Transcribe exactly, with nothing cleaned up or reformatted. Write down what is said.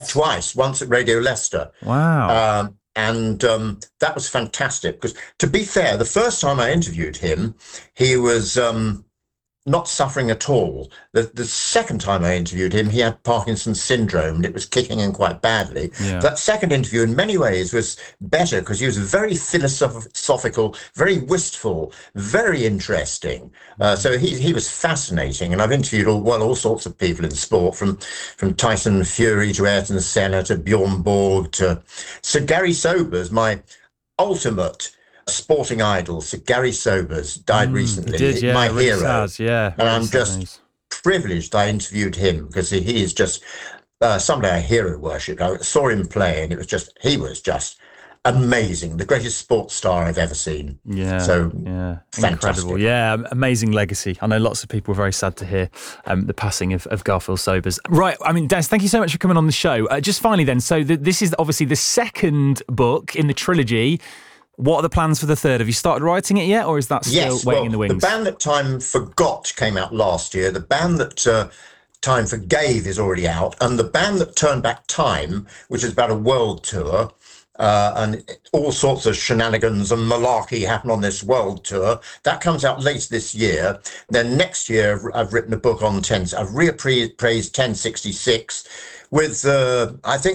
twice, once at Radio Leicester. Wow. Um, and um, that was fantastic because, to be fair, the first time I interviewed him, he was um, not suffering at all. The, the second time I interviewed him, he had Parkinson's syndrome and it was kicking in quite badly. Yeah. That second interview, in many ways, was better because he was very philosophical, very wistful, very interesting. Uh, so he he was fascinating. And I've interviewed all well all sorts of people in sport, from from Tyson Fury to Ayrton Senna to Bjorn Borg to Sir Gary Sobers, my ultimate sporting idol. Sir Gary Sobers died Mm, recently. he did, yeah, my really hero. sad, yeah, And really I'm sad just news. privileged I interviewed him because he, he is just uh, somebody I hero worship. I saw him play and it was just, he was just amazing. The greatest sports star I've ever seen. Yeah, So yeah, fantastic. incredible. Yeah, um, amazing legacy. I know lots of people were very sad to hear um, the passing of, of Garfield Sobers. Right, I mean, Des, thank you so much for coming on the show. Uh, just finally then, so the, this is obviously the second book in the trilogy. What are the plans for the third? Have you started writing it yet, or is that still Yes, waiting well, in the wings? The Band That Time Forgot came out last year. The Band That uh, Time Forgave is already out. And The Band That Turned Back Time, which is about a world tour, uh, and all sorts of shenanigans and malarkey happen on this world tour, that comes out later this year. Then next year, I've, I've written a book on ten. I've reappraised ten sixty-six with, uh, I think,